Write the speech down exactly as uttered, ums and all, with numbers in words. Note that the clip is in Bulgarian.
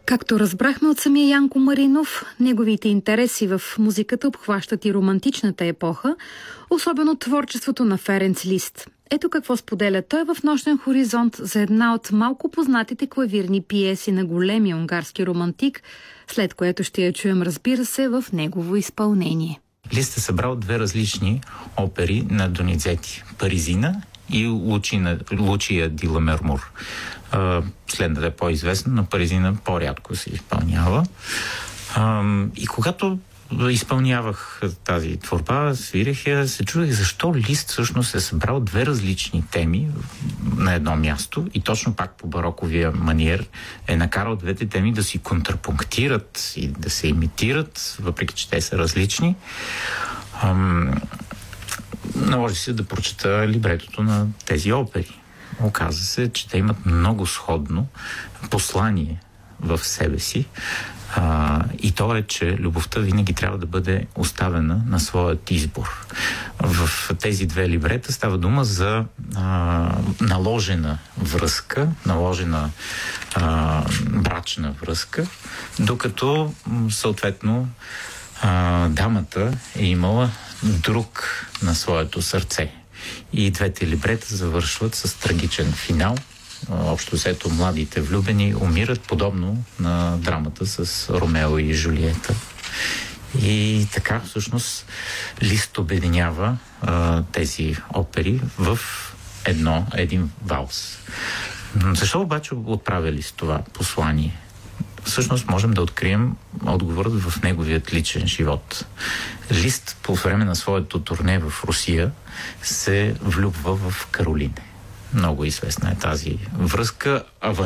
Както разбрахме от самия Янко Маринов, неговите интереси в музиката обхващат и романтичната епоха, особено творчеството на Ференц Лист. Ето какво споделя той в Нощен хоризонт за една от малко познатите клавирни пиеси на големия унгарски романтик, след което ще я чуем, разбира се, в негово изпълнение. Лист е събрал две различни опери на Донизети – Паризина и Лучина, Лучия ди ла Мермур. Следната е по-известна, но Паризина по-рядко се изпълнява. И когато изпълнявах тази творба, свирих я, се чудех защо Лист всъщност е събрал две различни теми на едно място и точно пак по бароковия маниер е накарал двете теми да си контрапунктират и да се имитират, въпреки че те са различни. Ам... Наложи се да прочета либретото на тези опери. Оказва се, че те имат много сходно послание в себе си. А, и то е, че любовта винаги трябва да бъде оставена на своят избор. В тези две либрета става дума за а, наложена връзка, наложена а, брачна връзка, докато съответно а, дамата е имала друг на своето сърце. И двете либрета завършват с трагичен финал. Общо взето младите влюбени умират подобно на драмата с Ромео и Жулиета. И така всъщност Лист обединява а, тези опери в едно, един валс. Защо обаче отправя Лист това послание? Всъщност можем да открием отговорът в неговият личен живот. Лист по време на своето турне в Русия се влюбва в Каролине. Много известна е тази връзка.